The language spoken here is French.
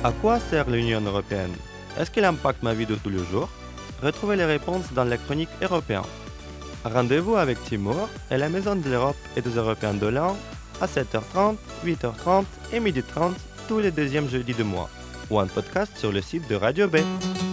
À quoi sert l'Union européenne? Est-ce qu'elle impacte ma vie de tous les jours? Retrouvez les réponses dans la chronique européenne. Rendez-vous avec Timur et la Maison de l'Europe et des Européens de l'An à 7h30, 8h30 et 12h30 tous les deuxièmes jeudis du mois ou un podcast sur le site de Radio B.